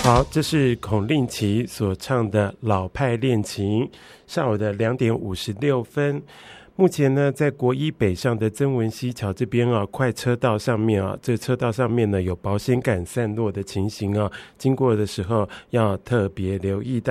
好，这是孔令奇所唱的老派恋情，上午的2点56分。目前呢，在国一北上的曾文溪桥这边啊，快车道上面啊，这车道上面呢有保险杆散落的情形啊，经过的时候要特别留意。